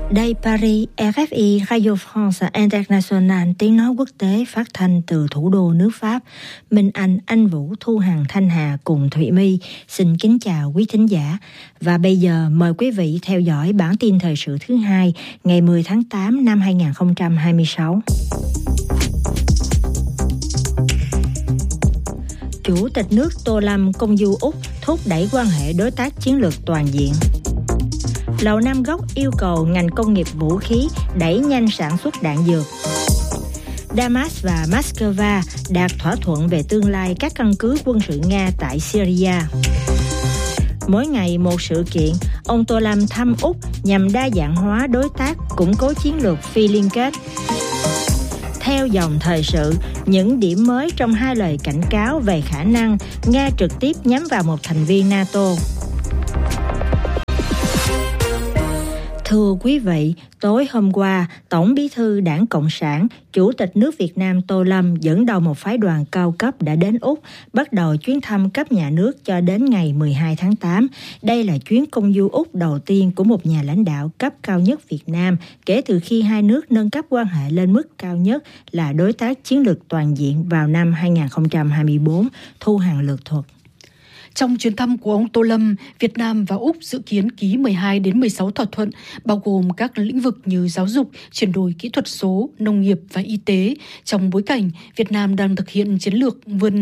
Đây Paris, RFI Radio France International, tiếng nói quốc tế phát thanh từ thủ đô nước Pháp. Minh Anh Vũ, Thu Hằng, Thanh Hà cùng Thụy My xin kính chào quý thính giả. Và bây giờ mời quý vị theo dõi bản tin thời sự thứ hai ngày 10 tháng 8 năm 2026. Chủ tịch nước Tô Lâm công du Úc thúc đẩy quan hệ đối tác chiến lược toàn diện. Lầu Năm Góc yêu cầu ngành công nghiệp vũ khí đẩy nhanh sản xuất đạn dược. Damas và Moscow đạt thỏa thuận về tương lai các căn cứ quân sự Nga tại Syria. Mỗi ngày một sự kiện, ông Tô Lâm thăm Úc nhằm đa dạng hóa đối tác, củng cố chiến lược phi liên kết. Theo dòng thời sự, những điểm mới trong hai lời cảnh cáo về khả năng Nga trực tiếp nhắm vào một thành viên NATO. Thưa quý vị, tối hôm qua, Tổng Bí thư Đảng Cộng sản, Chủ tịch nước Việt Nam Tô Lâm dẫn đầu một phái đoàn cao cấp đã đến Úc, bắt đầu chuyến thăm cấp nhà nước cho đến ngày 12 tháng 8. Đây là chuyến công du Úc đầu tiên của một nhà lãnh đạo cấp cao nhất Việt Nam kể từ khi hai nước nâng cấp quan hệ lên mức cao nhất là đối tác chiến lược toàn diện vào năm 2024. Thu Hằng lược thuật. Trong chuyến thăm của ông Tô Lâm, Việt Nam và Úc dự kiến ký 12 đến 16 thỏa thuận, bao gồm các lĩnh vực như giáo dục, chuyển đổi kỹ thuật số, nông nghiệp và y tế, trong bối cảnh Việt Nam đang thực hiện chiến lược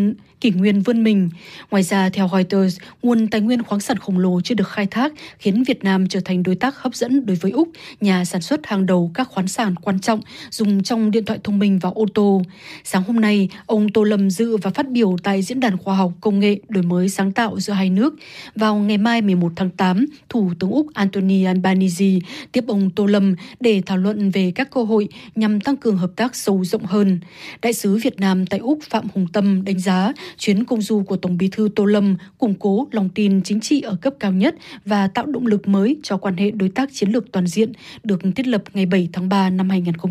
kỷ nguyên vươn mình. Ngoài ra, theo Reuters, nguồn tài nguyên khoáng sản khổng lồ chưa được khai thác khiến Việt Nam trở thành đối tác hấp dẫn đối với Úc, nhà sản xuất hàng đầu các khoáng sản quan trọng dùng trong điện thoại thông minh và ô tô. Sáng hôm nay, ông Tô Lâm dự và phát biểu tại Diễn đàn Khoa học Công nghệ đổi mới sáng tạo giữa hai nước. Vào ngày mai 11 tháng 8, Thủ tướng Úc Anthony Albanese tiếp ông Tô Lâm để thảo luận về các cơ hội nhằm tăng cường hợp tác sâu rộng hơn. Đại sứ Việt Nam tại Úc Phạm Hùng Tâm đánh giá chuyến công du của Tổng Bí thư Tô Lâm củng cố lòng tin chính trị ở cấp cao nhất và tạo động lực mới cho quan hệ đối tác chiến lược toàn diện được thiết lập ngày 7 tháng 3 năm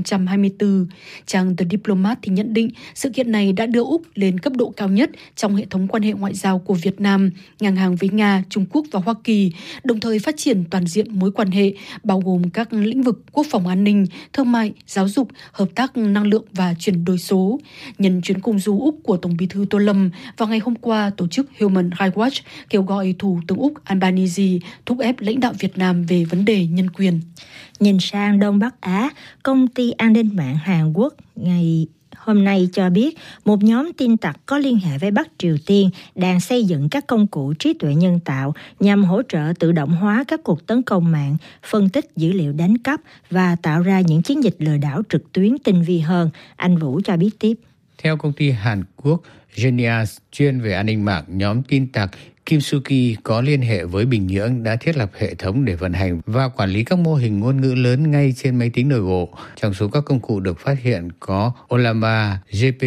2024. Trang The Diplomat thì nhận định sự kiện này đã đưa Úc lên cấp độ cao nhất trong hệ thống quan hệ ngoại giao của Việt Nam, ngang hàng với Nga, Trung Quốc và Hoa Kỳ, đồng thời phát triển toàn diện mối quan hệ bao gồm các lĩnh vực quốc phòng an ninh, thương mại, giáo dục, hợp tác năng lượng và chuyển đổi số. Nhân chuyến công du Úc của Tổng Bí thư Tô Lâm, vào ngày hôm qua, tổ chức Human Rights Watch kêu gọi Thủ tướng Úc Albanese thúc ép lãnh đạo Việt Nam về vấn đề nhân quyền. Nhìn sang Đông Bắc Á, công ty an ninh mạng Hàn Quốc ngày hôm nay cho biết một nhóm tin tặc có liên hệ với Bắc Triều Tiên đang xây dựng các công cụ trí tuệ nhân tạo nhằm hỗ trợ tự động hóa các cuộc tấn công mạng, phân tích dữ liệu đánh cắp và tạo ra những chiến dịch lừa đảo trực tuyến tinh vi hơn. Anh Vũ cho biết tiếp. Theo công ty Hàn Quốc Genius chuyên về an ninh mạng, nhóm tin tặc Kim Suki có liên hệ với Bình Nhưỡng đã thiết lập hệ thống để vận hành và quản lý các mô hình ngôn ngữ lớn ngay trên máy tính nội bộ. Trong số các công cụ được phát hiện có Ollama,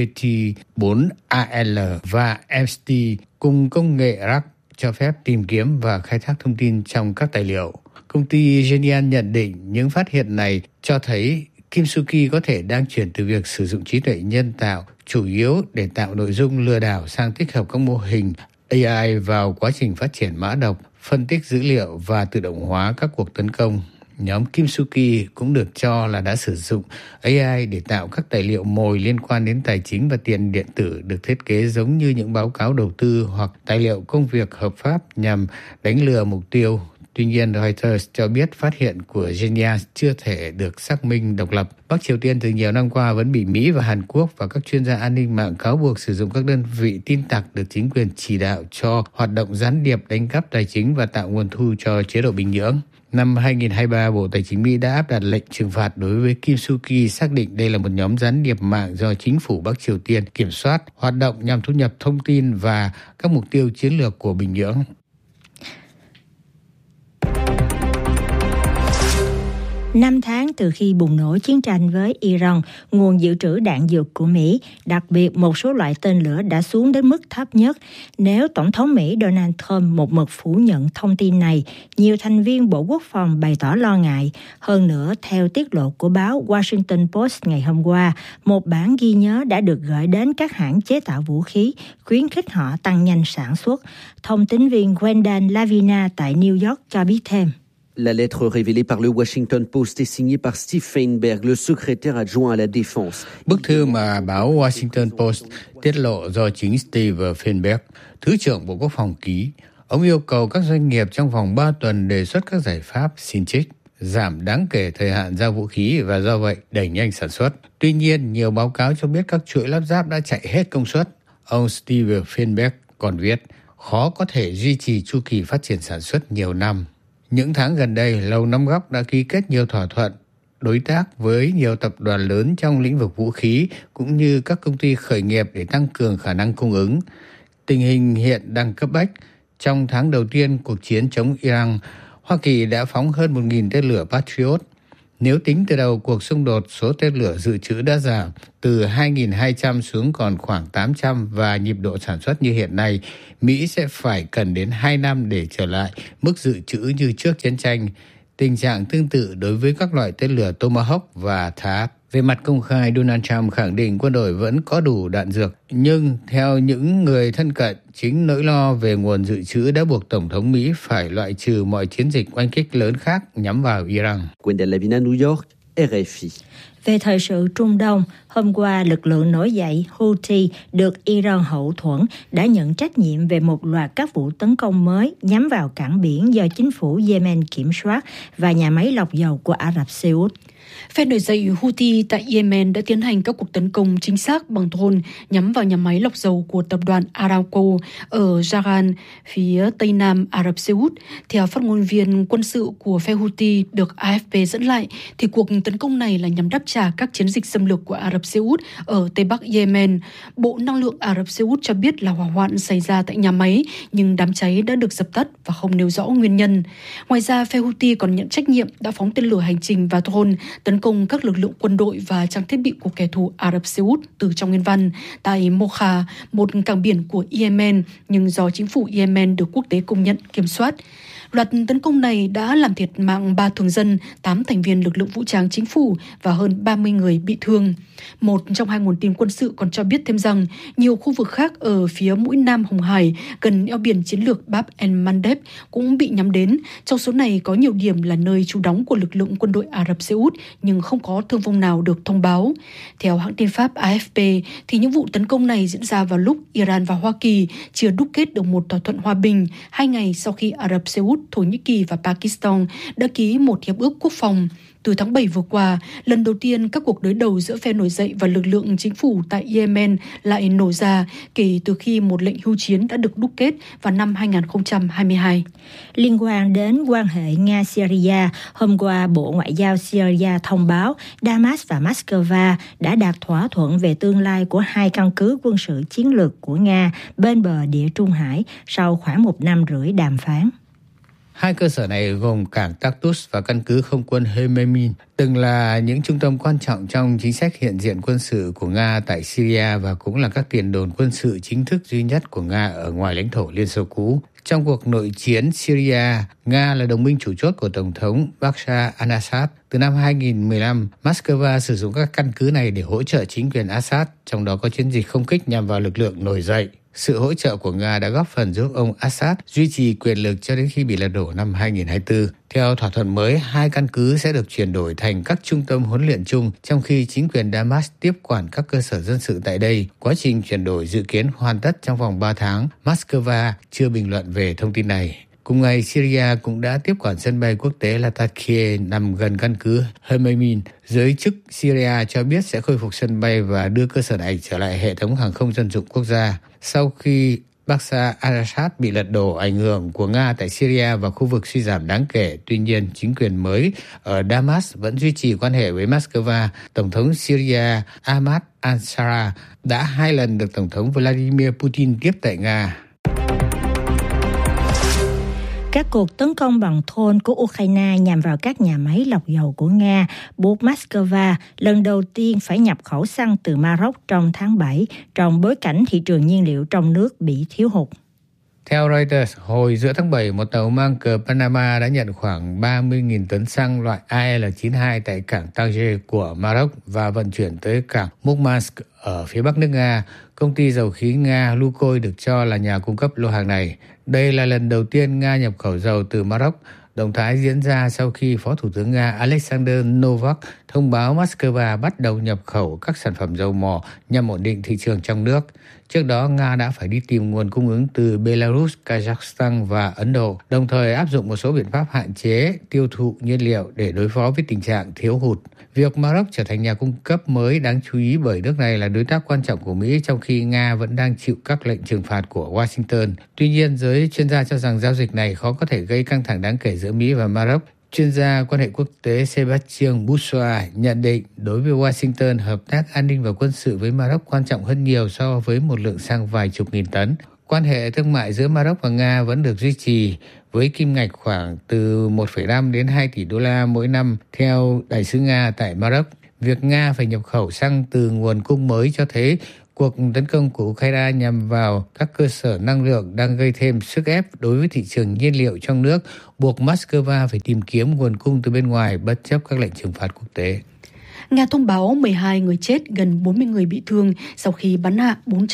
GPT-4AL và MST cùng công nghệ RAG cho phép tìm kiếm và khai thác thông tin trong các tài liệu. Công ty Genius nhận định những phát hiện này cho thấy Kim Suki có thể đang chuyển từ việc sử dụng trí tuệ nhân tạo chủ yếu để tạo nội dung lừa đảo sang tích hợp các mô hình AI vào quá trình phát triển mã độc, phân tích dữ liệu và tự động hóa các cuộc tấn công. Nhóm Kim Suki cũng được cho là đã sử dụng AI để tạo các tài liệu mồi liên quan đến tài chính và tiền điện tử được thiết kế giống như những báo cáo đầu tư hoặc tài liệu công việc hợp pháp nhằm đánh lừa mục tiêu. Tuy nhiên, Reuters cho biết phát hiện của Genius chưa thể được xác minh độc lập. Bắc Triều Tiên từ nhiều năm qua vẫn bị Mỹ và Hàn Quốc và các chuyên gia an ninh mạng cáo buộc sử dụng các đơn vị tin tặc được chính quyền chỉ đạo cho hoạt động gián điệp đánh cắp tài chính và tạo nguồn thu cho chế độ Bình Nhưỡng. Năm 2023, Bộ Tài chính Mỹ đã áp đặt lệnh trừng phạt đối với Kim Suki, xác định đây là một nhóm gián điệp mạng do chính phủ Bắc Triều Tiên kiểm soát, hoạt động nhằm thu nhập thông tin và các mục tiêu chiến lược của Bình Nhưỡng. 5 tháng từ khi bùng nổ chiến tranh với Iran, nguồn dự trữ đạn dược của Mỹ, đặc biệt một số loại tên lửa đã xuống đến mức thấp nhất. Nếu Tổng thống Mỹ Donald Trump một mực phủ nhận thông tin này, nhiều thành viên Bộ Quốc phòng bày tỏ lo ngại. Hơn nữa, theo tiết lộ của báo Washington Post ngày hôm qua, một bản ghi nhớ đã được gửi đến các hãng chế tạo vũ khí, khuyến khích họ tăng nhanh sản xuất. Thông tín viên Gwendal Lavina tại New York cho biết thêm. La lettre révélée par le Washington Post est signée par Steve Feinberg, le secrétaire adjoint à la Défense. Bức thư mà báo Washington Post tiết lộ do chính Steve Feinberg, Thứ trưởng Bộ Quốc phòng ký. Ông yêu cầu các doanh nghiệp trong vòng 3 tuần đề xuất các giải pháp xin trích, giảm đáng kể thời hạn giao vũ khí và do vậy đẩy nhanh sản xuất. Tuy nhiên, nhiều báo cáo cho biết các chuỗi lắp ráp đã chạy hết công suất. Ông Steve Feinberg còn viết, khó có thể duy trì chu kỳ phát triển sản xuất nhiều năm. Những tháng gần đây, Lầu Năm Góc đã ký kết nhiều thỏa thuận đối tác với nhiều tập đoàn lớn trong lĩnh vực vũ khí cũng như các công ty khởi nghiệp để tăng cường khả năng cung ứng. Tình hình hiện đang cấp bách. Trong tháng đầu tiên cuộc chiến chống Iran, Hoa Kỳ đã phóng hơn 1.000 tên lửa Patriot. Nếu tính từ đầu cuộc xung đột, số tên lửa dự trữ đã giảm từ 2.200 xuống còn khoảng 800 và nhịp độ sản xuất như hiện nay, Mỹ sẽ phải cần đến 2 năm để trở lại mức dự trữ như trước chiến tranh. Tình trạng tương tự đối với các loại tên lửa Tomahawk và THAAD. Về mặt công khai, Donald Trump khẳng định quân đội vẫn có đủ đạn dược, nhưng theo những người thân cận, chính nỗi lo về nguồn dự trữ đã buộc Tổng thống Mỹ phải loại trừ mọi chiến dịch oanh kích lớn khác nhắm vào Iran. Gwendal Lavina, New York, RFI. Về thời sự Trung Đông, hôm qua lực lượng nổi dậy Houthi được Iran hậu thuẫn đã nhận trách nhiệm về một loạt các vụ tấn công mới nhắm vào cảng biển do chính phủ Yemen kiểm soát và nhà máy lọc dầu của Ả Rập Xê Út. Phe nổi dậy Houthi tại Yemen đã tiến hành các cuộc tấn công chính xác bằng drone nhắm vào nhà máy lọc dầu của tập đoàn Aramco ở Jaran, phía tây nam Ả Rập Xê Út. Theo phát ngôn viên quân sự của phe Houthi được AFP dẫn lại, thì cuộc tấn công này là nhằm đáp trả các chiến dịch xâm lược của Ả Rập Xê Út ở tây bắc Yemen. Bộ Năng lượng Ả Rập Xê Út cho biết là hỏa hoạn xảy ra tại nhà máy, nhưng đám cháy đã được dập tắt và không nêu rõ nguyên nhân. Ngoài ra, phe Houthi còn nhận trách nhiệm đã phóng tên lửa hành trình và drone tấn công các lực lượng quân đội và trang thiết bị của kẻ thù Ả Rập Xê Út từ trong nguyên văn tại Mocha, một cảng biển của Yemen, nhưng do chính phủ Yemen được quốc tế công nhận kiểm soát. Loạt tấn công này đã làm thiệt mạng 3 thường dân, 8 thành viên lực lượng vũ trang chính phủ và hơn 30 người bị thương. Một trong hai nguồn tin quân sự còn cho biết thêm rằng nhiều khu vực khác ở phía mũi Nam Hồng Hải gần eo biển chiến lược Bab el-Mandeb cũng bị nhắm đến. Trong số này có nhiều điểm là nơi trú đóng của lực lượng quân đội Ả Rập Xê Út nhưng không có thương vong nào được thông báo. Theo hãng tin Pháp AFP, thì những vụ tấn công này diễn ra vào lúc Iran và Hoa Kỳ chưa đúc kết được một thỏa thuận hòa bình 2 ngày sau khi Ả Rập Xê Út, Thổ Nhĩ Kỳ và Pakistan đã ký một hiệp ước quốc phòng. Từ tháng 7 vừa qua, lần đầu tiên các cuộc đối đầu giữa phe nổi dậy và lực lượng chính phủ tại Yemen lại nổ ra kể từ khi một lệnh hưu chiến đã được đúc kết vào năm 2022. Liên quan đến quan hệ Nga-Syria, hôm qua Bộ Ngoại giao Syria thông báo Damas và Moscow đã đạt thỏa thuận về tương lai của hai căn cứ quân sự chiến lược của Nga bên bờ Địa Trung Hải sau khoảng 1 năm rưỡi đàm phán. Hai cơ sở này gồm cảng Tartus và căn cứ không quân Hememin, từng là những trung tâm quan trọng trong chính sách hiện diện quân sự của Nga tại Syria và cũng là các tiền đồn quân sự chính thức duy nhất của Nga ở ngoài lãnh thổ Liên Xô cũ. Trong cuộc nội chiến Syria, Nga là đồng minh chủ chốt của Tổng thống Bashar al-Assad. Từ năm 2015, Moscow sử dụng các căn cứ này để hỗ trợ chính quyền Assad, trong đó có chiến dịch không kích nhằm vào lực lượng nổi dậy. Sự hỗ trợ của Nga đã góp phần giúp ông Assad duy trì quyền lực cho đến khi bị lật đổ năm 2024. Theo thỏa thuận mới, hai căn cứ sẽ được chuyển đổi thành các trung tâm huấn luyện chung, trong khi chính quyền Damas tiếp quản các cơ sở dân sự tại đây. Quá trình chuyển đổi dự kiến hoàn tất trong vòng 3 tháng. Moscow chưa bình luận về thông tin này. Cùng ngày, Syria cũng đã tiếp quản sân bay quốc tế Latakia nằm gần căn cứ Hememin. Giới chức Syria cho biết sẽ khôi phục sân bay và đưa cơ sở này trở lại hệ thống hàng không dân dụng quốc gia. Sau khi Bashar al-Assad bị lật đổ, ảnh hưởng của Nga tại Syria và khu vực suy giảm đáng kể. Tuy nhiên, chính quyền mới ở Damas vẫn duy trì quan hệ với Moscow. Tổng thống Syria Ahmad al-Shara đã 2 lần được Tổng thống Vladimir Putin tiếp tại Nga. Các cuộc tấn công bằng drone của Ukraine nhằm vào các nhà máy lọc dầu của Nga buộc Moscow lần đầu tiên phải nhập khẩu xăng từ Maroc trong tháng 7, trong bối cảnh thị trường nhiên liệu trong nước bị thiếu hụt. Theo Reuters, hồi giữa tháng 7, một tàu mang cờ Panama đã nhận khoảng 30.000 tấn xăng loại AL92 tại cảng Tanger của Maroc và vận chuyển tới cảng Murmansk ở phía bắc nước Nga. Công ty dầu khí Nga Lukoil được cho là nhà cung cấp lô hàng này. Đây là lần đầu tiên Nga nhập khẩu dầu từ Maroc Động thái diễn ra sau khi Phó Thủ tướng Nga Alexander Novak thông báo Moscow bắt đầu nhập khẩu các sản phẩm dầu mỏ nhằm ổn định thị trường trong nước. Trước đó, Nga đã phải đi tìm nguồn cung ứng từ Belarus, Kazakhstan và Ấn Độ, đồng thời áp dụng một số biện pháp hạn chế tiêu thụ nhiên liệu để đối phó với tình trạng thiếu hụt. Việc Maroc trở thành nhà cung cấp mới đáng chú ý bởi nước này là đối tác quan trọng của Mỹ trong khi Nga vẫn đang chịu các lệnh trừng phạt của Washington. Tuy nhiên, giới chuyên gia cho rằng giao dịch này khó có thể gây căng thẳng đáng kể giữa Mỹ và Maroc. Chuyên gia quan hệ quốc tế Sébastien Boussois nhận định đối với Washington, hợp tác an ninh và quân sự với Maroc quan trọng hơn nhiều so với một lượng xăng vài chục nghìn tấn. Quan hệ thương mại giữa Maroc và Nga vẫn được duy trì với kim ngạch khoảng từ 1,5 đến 2 tỷ đô la mỗi năm theo đại sứ Nga tại Maroc. Việc Nga phải nhập khẩu xăng từ nguồn cung mới cho thấy cuộc tấn công của Ukraine nhằm vào các cơ sở năng lượng đang gây thêm sức ép đối với thị trường nhiên liệu trong nước, buộc Moscow phải tìm kiếm nguồn cung từ bên ngoài bất chấp các lệnh trừng phạt quốc tế. Nga thông báo 12 người chết, gần 40 người bị thương sau khi bắn hạ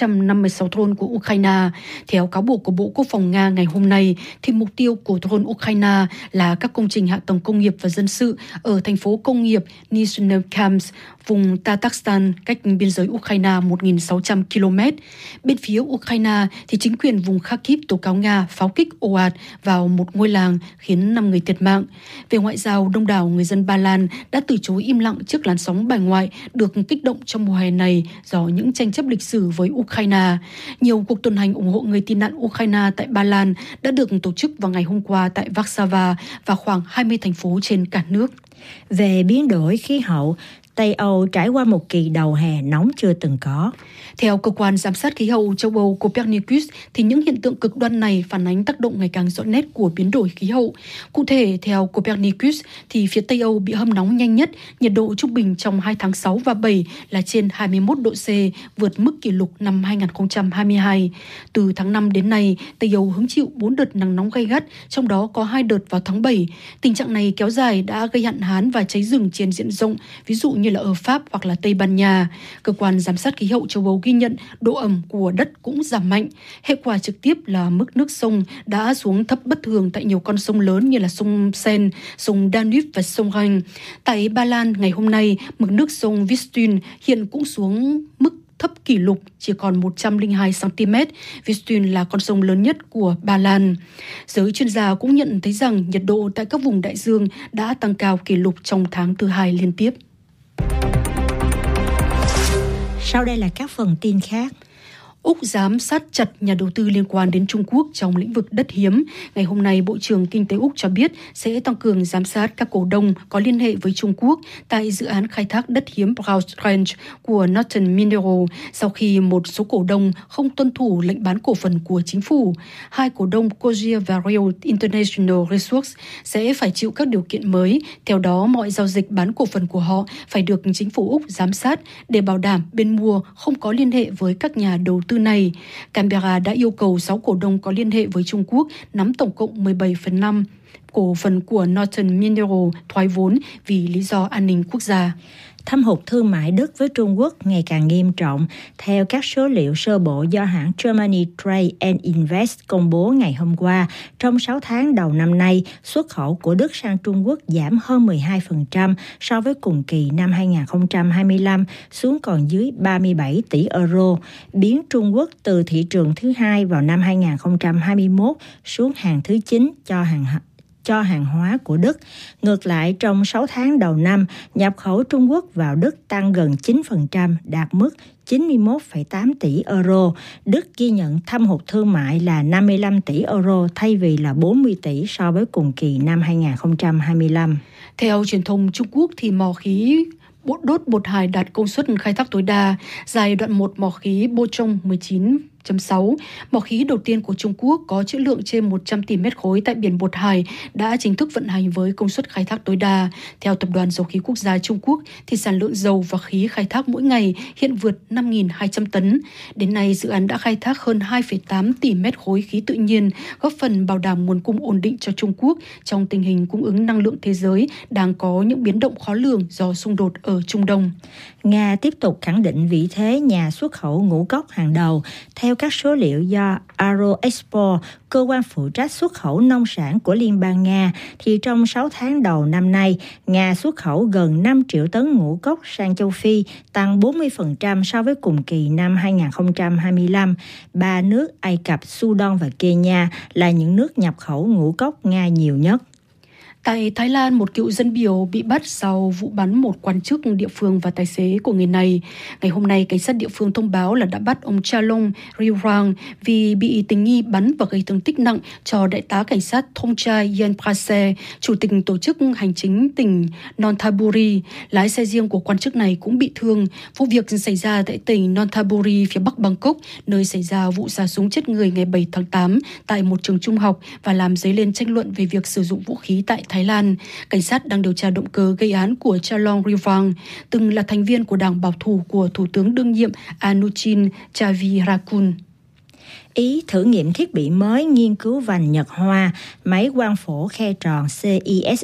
456 drone của Ukraine. Theo cáo buộc của Bộ Quốc phòng Nga ngày hôm nay, thì mục tiêu của drone Ukraine là các công trình hạ tầng công nghiệp và dân sự ở thành phố công nghiệp Nizhnekamsk, vùng Tatarstan, cách biên giới Ukraine 1.600 km. Bên phía Ukraine thì chính quyền vùng Kharkiv tố cáo Nga pháo kích ồ ạt vào một ngôi làng khiến 5 người thiệt mạng. Về ngoại giao, đông đảo người dân Ba Lan đã từ chối im lặng trước làn sóng bài ngoại được kích động trong mùa hè này do những tranh chấp lịch sử với Ukraine. Nhiều cuộc tuần hành ủng hộ người tị nạn Ukraine tại Ba Lan đã được tổ chức vào ngày hôm qua tại Warsaw và khoảng 20 thành phố trên cả nước. Về biến đổi khí hậu, Tây Âu trải qua một kỳ đầu hè nóng chưa từng có. Theo cơ quan giám sát khí hậu châu Âu Copernicus, thì những hiện tượng cực đoan này phản ánh tác động ngày càng rõ nét của biến đổi khí hậu. Cụ thể, theo Copernicus, thì phía Tây Âu bị hâm nóng nhanh nhất, nhiệt độ trung bình trong 2 tháng 6 và 7 là trên 21 độ C, vượt mức kỷ lục năm 2022. Từ tháng 5 đến nay, Tây Âu hứng chịu 4 đợt nắng nóng gay gắt, trong đó có 2 đợt vào tháng 7. Tình trạng này kéo dài đã gây hạn hán và cháy rừng trên diện rộng, ví dụ như là ở Pháp hoặc là Tây Ban Nha. Cơ quan giám sát khí hậu châu Âu ghi nhận độ ẩm của đất cũng giảm mạnh. Hệ quả trực tiếp là mức nước sông đã xuống thấp bất thường tại nhiều con sông lớn như là sông Sen, sông Danube và sông Rhine. Tại Ba Lan ngày hôm nay, mực nước sông Vistula hiện cũng xuống mức thấp kỷ lục, chỉ còn 102 cm. Vistula là con sông lớn nhất của Ba Lan. Giới chuyên gia cũng nhận thấy rằng nhiệt độ tại các vùng đại dương đã tăng cao kỷ lục trong tháng thứ 2 liên tiếp. Sau đây là các phần tin khác. Úc giám sát chặt nhà đầu tư liên quan đến Trung Quốc trong lĩnh vực đất hiếm. Ngày hôm nay, Bộ trưởng Kinh tế Úc cho biết sẽ tăng cường giám sát các cổ đông có liên hệ với Trung Quốc tại dự án khai thác đất hiếm Browse Range của Northern Mineral sau khi một số cổ đông không tuân thủ lệnh bán cổ phần của chính phủ. Hai cổ đông Cogia và Rio International Resources sẽ phải chịu các điều kiện mới. Theo đó, mọi giao dịch bán cổ phần của họ phải được chính phủ Úc giám sát để bảo đảm bên mua không có liên hệ với các nhà đầu tư này. Canberra đã yêu cầu 6 cổ đông có liên hệ với Trung Quốc nắm tổng cộng 17/5 cổ phần của Northern Mineral thoái vốn vì lý do an ninh quốc gia. Thâm hụt thương mại Đức với Trung Quốc ngày càng nghiêm trọng. Theo các số liệu sơ bộ do hãng Germany Trade and Invest công bố ngày hôm qua, trong 6 tháng đầu năm nay, xuất khẩu của Đức sang Trung Quốc giảm hơn 12% so với cùng kỳ năm 2025, xuống còn dưới 37 tỷ euro, biến Trung Quốc từ thị trường thứ hai vào năm 2021 xuống hàng thứ 9 cho hàng hóa của Đức. Ngược lại, trong 6 tháng đầu năm, nhập khẩu Trung Quốc vào Đức tăng gần 9%, đạt mức 91,8 tỷ euro. Đức ghi nhận thâm hụt thương mại là 55 tỷ euro thay vì là 40 tỷ so với cùng kỳ năm 2025. Theo truyền thông Trung Quốc, thì mỏ khí đốt bột hải đạt công suất khai thác tối đa. Giai đoạn 1 mỏ khí Bochong 19.6, mỏ khí đầu tiên của Trung Quốc có trữ lượng trên 100 tỷ mét khối tại biển Bột Hải đã chính thức vận hành với công suất khai thác tối đa. Theo Tập đoàn Dầu khí Quốc gia Trung Quốc, thì sản lượng dầu và khí khai thác mỗi ngày hiện vượt 5.200 tấn. Đến nay, dự án đã khai thác hơn 2,8 tỷ mét khối khí tự nhiên, góp phần bảo đảm nguồn cung ổn định cho Trung Quốc trong tình hình cung ứng năng lượng thế giới đang có những biến động khó lường do xung đột ở Trung Đông. Nga tiếp tục khẳng định vị thế nhà xuất khẩu ngũ cốc hàng đầu. Theo Theo các số liệu do Agroexport, cơ quan phụ trách xuất khẩu nông sản của Liên bang Nga, thì trong 6 tháng đầu năm nay, Nga xuất khẩu gần 5 triệu tấn ngũ cốc sang châu Phi, tăng 40% so với cùng kỳ năm 2025. Ba nước Ai Cập, Sudan và Kenya là những nước nhập khẩu ngũ cốc Nga nhiều nhất. Tại Thái Lan, một cựu dân biểu bị bắt sau vụ bắn một quan chức địa phương và tài xế của người này. Ngày hôm nay, cảnh sát địa phương thông báo là đã bắt ông Chalong Riwang vì bị tình nghi bắn và gây thương tích nặng cho đại tá cảnh sát Thongchai Yenprase, chủ tịch tổ chức hành chính tỉnh Nonthaburi. Lái xe riêng của quan chức này cũng bị thương. Vụ việc xảy ra tại tỉnh Nonthaburi, phía bắc Bangkok, nơi xảy ra vụ xả súng chết người ngày 7 tháng 8 tại một trường trung học và làm dấy lên tranh luận về việc sử dụng vũ khí tại Thái Lan. Cảnh sát đang điều tra động cơ gây án của Chalong Riwang, từng là thành viên của đảng bảo thủ của Thủ tướng đương nhiệm Anuchin Chavirakul. Ý thử nghiệm thiết bị mới nghiên cứu vành nhật hoa, máy quang phổ khe tròn CIS